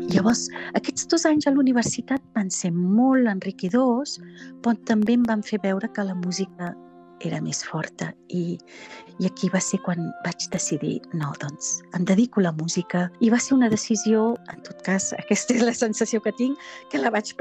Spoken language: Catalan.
Llavors, aquests 2 anys a la universitat van ser molt enriquidors, però també em van fer veure que la música era més forta i aquí va ser quan vaig decidir, no, doncs em dedico a la música, i va ser una decisió, en tot cas, aquesta és la sensació que tinc, que la vaig